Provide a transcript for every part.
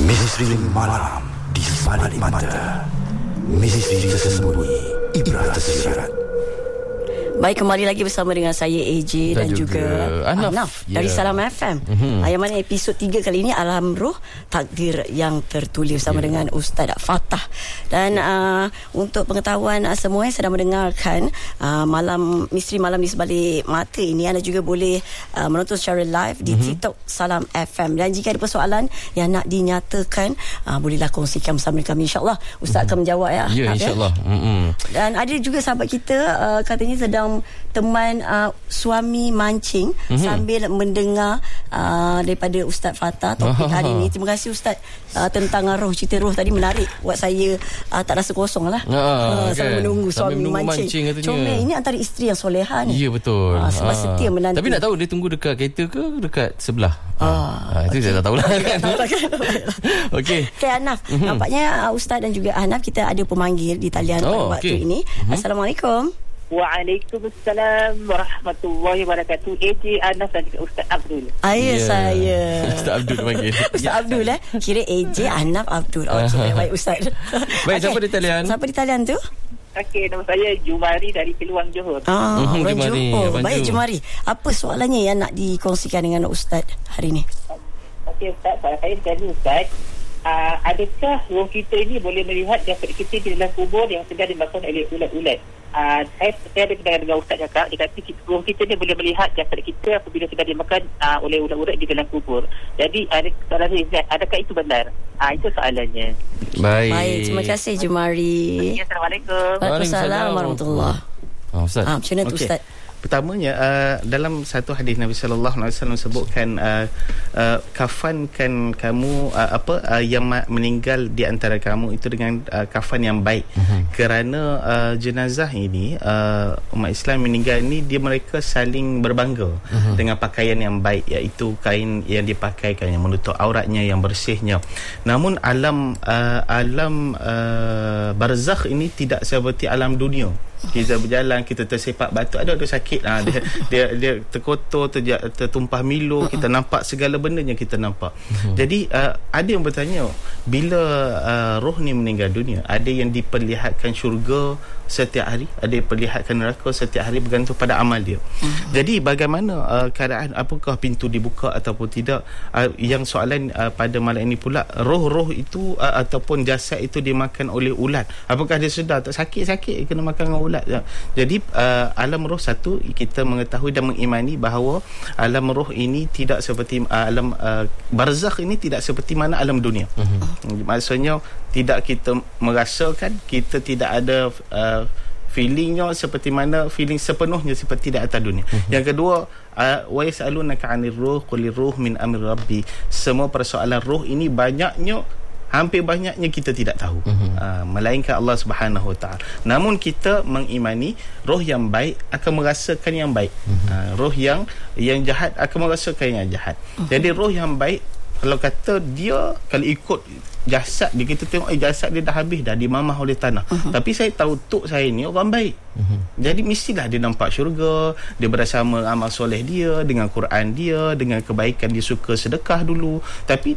Misteri malam di sebalik mata. Misteri tersembunyi, ibrah tersirat. Baik, kembali lagi bersama dengan saya AJ dan juga Ahnaf dari Salam FM. Yang mana episod 3 kali ini Alam Roh Takdir yang Tertulis bersama dengan Ustaz Fatah. Dan untuk pengetahuan semua yang sedang mendengarkan Misteri Malam di Sebalik Mata ini, anda juga boleh menonton secara live di TikTok Salam FM. Dan jika ada persoalan yang nak dinyatakan, bolehlah kongsikan bersama kami, insyaAllah Ustaz akan menjawab ya. Ya, insyaAllah. Dan ada juga sahabat kita katanya sedang teman suami mancing sambil mendengar daripada Ustaz Fatah topik hari ini. Terima kasih Ustaz tentang roh, cerita roh tadi menarik buat saya, tak rasa kosong lah. Sambil menunggu suami mancing. Comel, ini antara isteri yang soleha ni. Ya, betul. Sebab setia menanti. Tapi nak tahu dia tunggu dekat kereta ke dekat sebelah? Itu saya tak tahulah kan. Okey. Okay, Ahnaf. Nampaknya Ustaz dan juga Ahnaf, kita ada pemanggil di talian pada waktu ini. Assalamualaikum. Waalaikumsalam warahmatullahi wabarakatuh. AJ, Ahnaf dan juga Ustaz Abdul. Saya Ustaz Abdul panggil. Ustaz Abdul kira AJ, Ahnaf, Abdul. Okey, baik Ustaz. Baik, siapa di talian? Siapa di talian tu? Okey, nama saya Jumari dari Peluang Johor. Jumari. Johor. Baik Jumari. Apa soalannya yang nak dikongsikan dengan Ustaz hari ini? Okey Ustaz, saya tanya Ustaz, adakah roh kita ini boleh melihat jasad kita di dalam kubur yang sedang dimakan oleh ulat-ulat? Saya ada dengar Ustaz cakap, dia kata roh kita ni boleh melihat jasad kita apabila sedang dimakan oleh ulat-ulat di dalam kubur. Jadi soalan saya, adakah itu benar? Itu soalannya. Baik, terima kasih Jumari. Assalamualaikum. Waalaikumsalam warahmatullahi. Ustaz. Macam mana tu Ustaz? Pertamanya, dalam satu hadis Nabi sallallahu alaihi wasallam sebutkan kafankan kamu yang meninggal di antara kamu itu dengan kafan yang baik. Kerana jenazah ini, umat Islam meninggal ini, mereka saling berbangga dengan pakaian yang baik, iaitu kain yang dipakaikan yang menutup auratnya, yang bersihnya. Namun alam barzakh ini tidak seperti alam dunia. Kita berjalan, kita tersepak batu, ada sakit, dia terkotor, tertumpah milo, kita nampak segala bendanya, kita nampak. Jadi ada yang bertanya, bila roh ni meninggal dunia, ada yang diperlihatkan syurga setiap hari, ada yang diperlihatkan neraka setiap hari, bergantung pada amal dia. Jadi bagaimana keadaan, apakah pintu dibuka ataupun tidak? Yang soalan pada malam ini pula, roh-roh itu ataupun jasad itu dimakan oleh ulat, apakah dia sedar? Tak sakit-sakit kena makan dengan ulat. Jadi alam roh satu, kita mengetahui dan mengimani bahawa alam roh ini tidak seperti alam barzakh ini, tidak seperti mana alam dunia. Maksudnya tidak kita merasakan, kita tidak ada feelingnya seperti mana feeling sepenuhnya seperti di atas dunia. Yang kedua, wa yas'alunaka 'anir ruh qulir ruh min amri rabbi. Semua persoalan roh ini hampir banyaknya kita tidak tahu, melainkan Allah Subhanahu Wa Taala. Namun kita mengimani roh yang baik akan merasakan yang baik, roh yang jahat akan merasakan yang jahat. Jadi roh yang baik, kalau kata dia, kalau ikut jasad dia, kita tengok jasad dia dah habis dah, dimamah oleh tanah. Tapi saya tahu tok saya ni orang baik. Jadi mestilah dia nampak syurga, dia bersama amal soleh dia, dengan Quran dia, dengan kebaikan dia, suka sedekah dulu. Tapi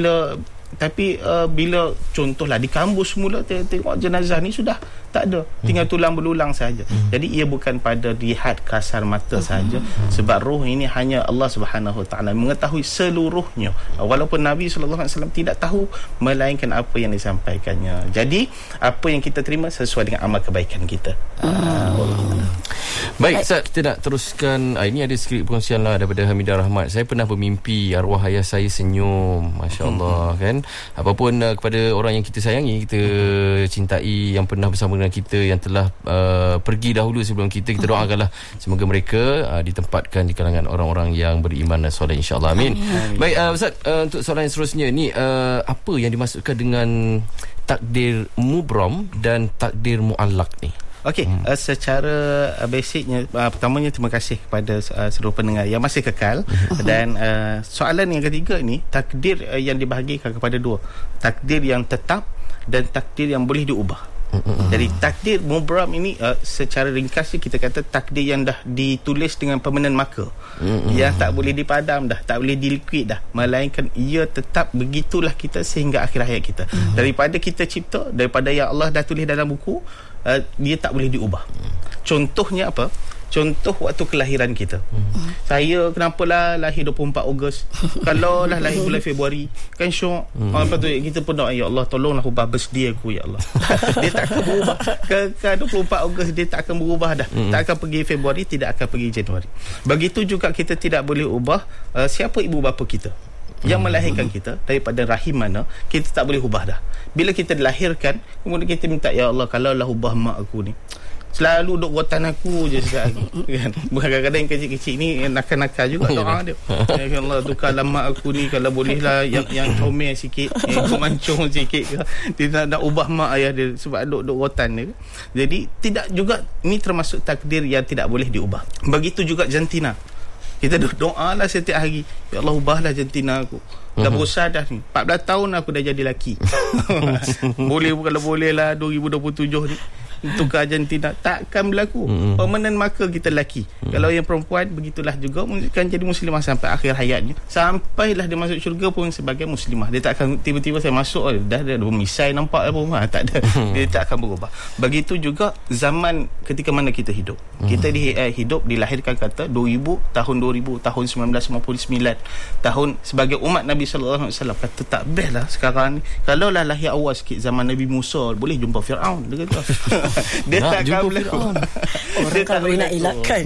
bila contohlah di kampus semula tengok jenazah ni sudah tak ada, tinggal tulang belulang saja. Jadi ia bukan pada lihat kasar mata saja, sebab roh ini hanya Allah Subhanahu Wa Taala mengetahui seluruhnya, walaupun Nabi sallallahu alaihi wasallam tidak tahu, melainkan apa yang disampaikannya. Jadi apa yang kita terima sesuai dengan amal kebaikan kita. Baik Ustaz, kita nak teruskan. Ini ada skrip perkongsian lah daripada Hamidah Rahmat. Saya pernah bermimpi arwah ayah saya senyum, Masya-Allah kan. Apapun kepada orang yang kita sayangi, kita cintai, yang pernah bersama dengan kita, yang telah pergi dahulu sebelum kita doakanlah semoga mereka ditempatkan di kalangan orang-orang yang beriman dan soleh, insya-Allah. Amin. Baik Ustaz, untuk soalan yang seterusnya ni, apa yang dimaksudkan dengan takdir mubram dan takdir muallaq ni? Okey, secara basicnya, pertamanya terima kasih kepada seluruh pendengar yang masih kekal. Dan soalan yang ketiga ni, takdir yang dibahagikan kepada dua, takdir yang tetap dan takdir yang boleh diubah. Jadi takdir mubram ini secara ringkasnya kita kata takdir yang dah ditulis dengan permanent marker, yang tak boleh dipadam dah, tak boleh diliquid dah, melainkan ia tetap begitulah kita sehingga akhir hayat kita. Daripada kita cipta, daripada yang Allah dah tulis dalam buku, dia tak boleh diubah. Contohnya apa? Contoh waktu kelahiran kita. Saya kenapalah lahir 24 Ogos. Kalau lah lahir bulan Februari, kan syok. Lepas tu kita pun doa, ya Allah tolonglah ubah birthday aku, ya Allah. Dia tak akan berubah ke 24 Ogos, dia tak akan berubah dah. Tak akan pergi Februari, tidak akan pergi Januari. Begitu juga kita tidak boleh ubah siapa ibu bapa kita yang melahirkan kita, daripada rahim mana, kita tak boleh ubah dah. Bila kita dilahirkan, kemudian kita minta, ya Allah kalaulah ubah mak aku ni, selalu duk rotan aku je sekali kan. Kadang-kadang yang kecil-kecil ni nakal-nakal juga doa dia. Ya Allah tukarlah mak aku ni, kalau boleh lah yang comel sikit, yang mancung sikit. Dia nak ubah mak ayah dia sebab duk rotan dia. Jadi tidak juga, ini termasuk takdir yang tidak boleh diubah. Begitu juga jantina. Kita doa lah setiap hari, ya Allah ubahlah jantina aku. Dah besar dah ni, 14 tahun aku dah jadi lelaki. Boleh, kalau boleh lah 2027 ni tukar jantina, takkan berlaku. Permanent marker kita lelaki. Kalau yang perempuan, begitulah juga kan jadi muslimah sampai akhir hayatnya. Sampailah dia masuk syurga pun sebagai muslimah. Dia tak akan tiba-tiba saya masuk dah ada misai nampak apa, tak ada. Dia tak akan berubah. Begitu juga zaman ketika mana kita hidup. Kita hidup dilahirkan kata 2000, tahun 2000, tahun 1959, tahun sebagai umat Nabi sallallahu alaihi wasallam, kata tak best lah sekarang ni. Kalau lah lahir awal sikit zaman Nabi Musa, boleh jumpa Firaun, dia kata. Dia tak akan berlaku. Orang kan boleh nak elakkan.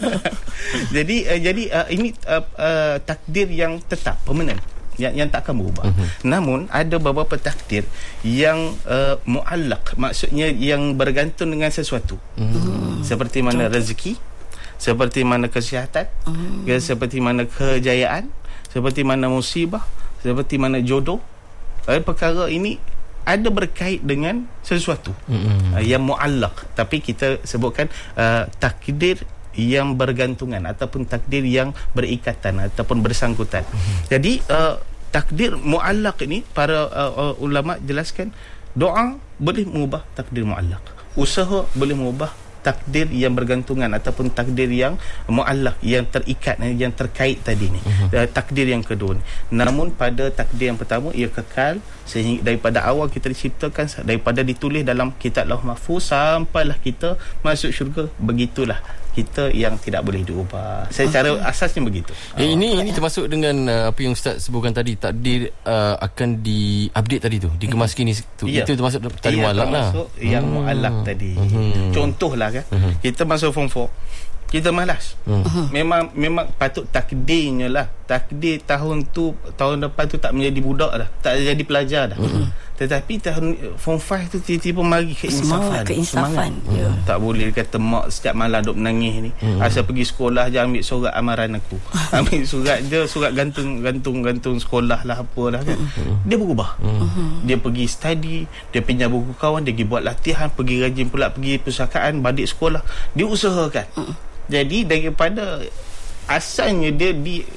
Jadi ini takdir yang tetap, permanent, yang tak akan berubah. Namun ada beberapa takdir yang muallaq, maksudnya yang bergantung dengan sesuatu. Seperti mana rezeki, seperti mana kesihatan, seperti mana kejayaan, seperti mana musibah, seperti mana jodoh. Perkara ini ada berkait dengan sesuatu yang muallaq, tapi kita sebutkan takdir yang bergantungan ataupun takdir yang berikatan ataupun bersangkutan. Jadi takdir muallaq ini para ulama jelaskan, doa boleh mengubah takdir muallaq, usaha boleh mengubah takdir yang bergantungan ataupun takdir yang muallaq, yang terikat, yang terkait tadi ni. Takdir yang kedua ni. Namun pada takdir yang pertama, ia kekal sehingga daripada awal kita diciptakan, daripada ditulis dalam kitab Lauh Mahfuz sampailah kita masuk syurga, begitulah kita yang tidak boleh diubah. Secara asasnya begitu. Ini termasuk dengan apa yang Ustaz sebutkan tadi, takdir akan di-update tadi tu, dikemaskan tu. Itu termasuk tadi muallaq lah. Termasuk yang muallaq tadi. Contohlah kan, kita masuk form 4, kita malas. Memang patut takdirnya lah, takdir tahun depan tu tak menjadi budak dah, tak jadi pelajar dah. Tetapi tahun form 5 tu tiba-tiba mari keinsafan. Tak boleh kata mak setiap malam duk menangis ni, asal pergi sekolah je ambil surat amaran aku. Ambil surat je, surat gantung sekolah lah apalah kan. Dia berubah. Dia pergi study, dia pinjam buku kawan, dia pergi buat latihan, pergi rajin pula pergi perpustakaan, balik sekolah, dia usahakan. Jadi daripada asalnya dia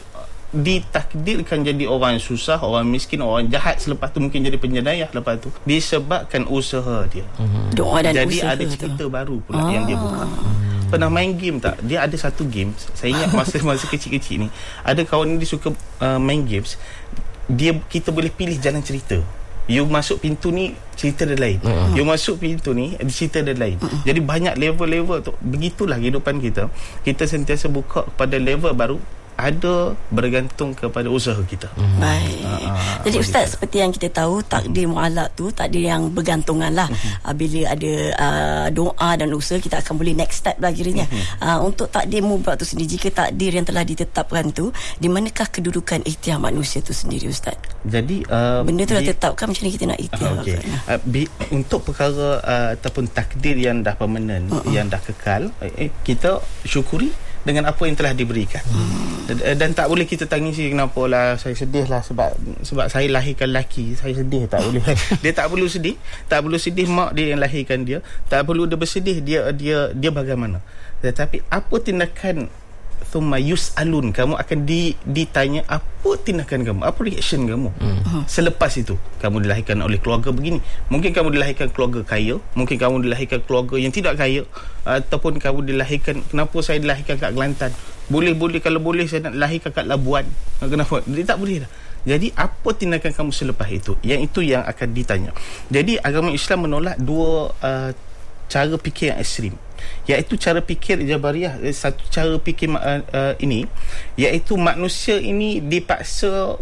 ditakdirkan jadi orang susah, orang miskin, orang jahat, selepas tu mungkin jadi penjenayah lepas tu, disebabkan usaha dia. Doa dan jadi usaha ada cerita baru pula yang dia buka. Pernah main game tak? Dia ada satu game, saya ingat masa kecil-kecil ni, ada kawan ni dia suka main games. Kita boleh pilih jalan cerita. You masuk pintu ni, cerita dia lain. You masuk pintu ni, cerita dia lain. Jadi banyak level-level tu. Begitulah kehidupan kita. Kita sentiasa buka kepada level baru, ada bergantung kepada usaha kita. Baik. Jadi Ustaz, seperti yang kita tahu, takdir muallaq tu takdir yang bergantungan lah. Bila ada doa dan usaha, kita akan boleh next step lah kiranya. Untuk takdir mutlak tu sendiri, jika takdir yang telah ditetapkan tu, di manakah kedudukan ikhtiar manusia tu sendiri Ustaz? Jadi benda tu dah tetapkan, macam mana kita nak ikhtiar? Untuk perkara ataupun takdir yang dah permanent, yang dah kekal, kita syukuri dengan apa yang telah diberikan. Dan tak boleh kita tangisi, kenapa lah saya sedih lah sebab saya lahirkan lelaki, saya sedih. Tak boleh. Dia tak perlu sedih. Tak perlu sedih mak dia yang lahirkan dia. Tak perlu dia bersedih dia bagaimana. Tetapi apa tindakan thumma yus'alun, kamu akan ditanya apa tindakan kamu, apa reaction kamu selepas itu. Kamu dilahirkan oleh keluarga begini, mungkin kamu dilahirkan keluarga kaya, mungkin kamu dilahirkan keluarga yang tidak kaya, ataupun kamu dilahirkan, kenapa saya dilahirkan kat Kelantan, boleh kalau boleh saya nak lahirkan kat Labuan, kenapa dia tak boleh dah. Jadi apa tindakan kamu selepas itu, yang itu yang akan ditanya. Jadi agama Islam menolak dua cara fikir yang ekstrim, iaitu cara fikir Jabariyah. Satu cara fikir ini, iaitu manusia ini dipaksa